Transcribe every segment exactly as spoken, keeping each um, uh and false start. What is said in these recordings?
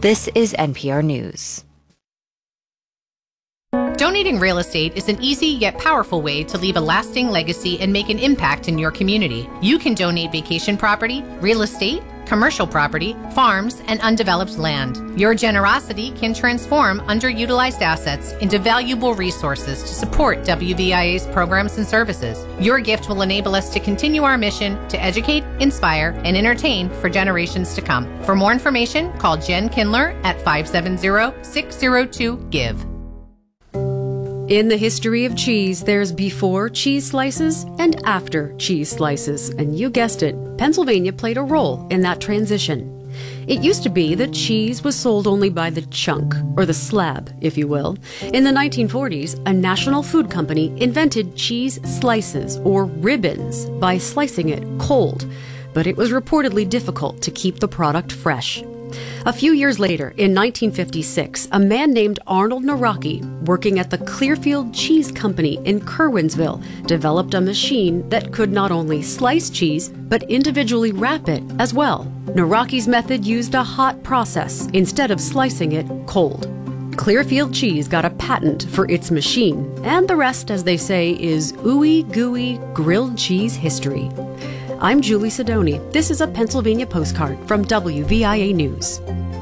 This is N P R News. Donating real estate is an easy yet powerful way to leave a lasting legacy and make an impact in your community. You can donate vacation property, real estate, commercial property, farms, and undeveloped land. Your generosity can transform underutilized assets into valuable resources to support W V I A's programs and services. Your gift will enable us to continue our mission to educate, inspire, and entertain for generations to come. For more information, call Jen Kindler at five seven zero, six zero two, GIVE. In the history of cheese, there's before cheese slices and after cheese slices. And you guessed it, Pennsylvania played a role in that transition. It used to be that cheese was sold only by the chunk, or the slab, if you will. In the nineteen forties, a national food company invented cheese slices, or ribbons, by slicing it cold. But it was reportedly difficult to keep the product fresh. A few years later, in nineteen fifty-six, a man named Arnold Nawrocki, working at the Clearfield Cheese Company in Curwensville, developed a machine that could not only slice cheese, but individually wrap it as well. Nawrocki's method used a hot process instead of slicing it cold. Clearfield Cheese got a patent for its machine, and the rest, as they say, is ooey gooey grilled cheese history. I'm Julie Sidoni. This is a Pennsylvania postcard from W V I A News.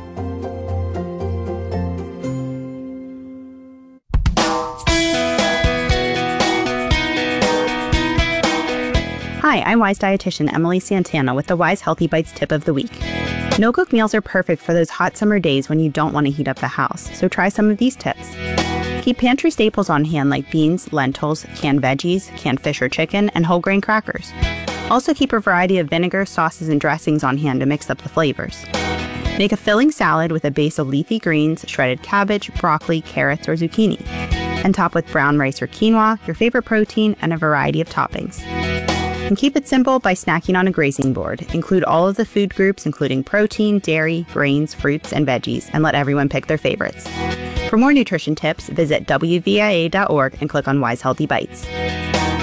Hi, I'm Wise dietitian Emily Santana with the Wise Healthy Bites tip of the week. No-cook meals are perfect for those hot summer days when you don't want to heat up the house, so try some of these tips. Keep pantry staples on hand like beans, lentils, canned veggies, canned fish or chicken, and whole grain crackers. Also keep a variety of vinegar, sauces, and dressings on hand to mix up the flavors. Make a filling salad with a base of leafy greens, shredded cabbage, broccoli, carrots, or zucchini. And top with brown rice or quinoa, your favorite protein, and a variety of toppings. And keep it simple by snacking on a grazing board. Include all of the food groups, including protein, dairy, grains, fruits, and veggies, and let everyone pick their favorites. For more nutrition tips, visit W V I A dot org and click on Wise Healthy Bites.